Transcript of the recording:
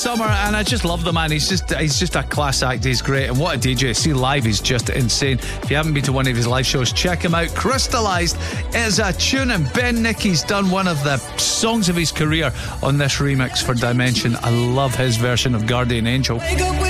summer, and I just love the man. He's just a class act. He's great, and what a DJ. See live, he's just insane. If you haven't been to one of his live shows, check him out. Crystallized is a tune, and Ben Nicky's done one of the songs of his career on this remix for Dimension. I love his version of Guardian Angel.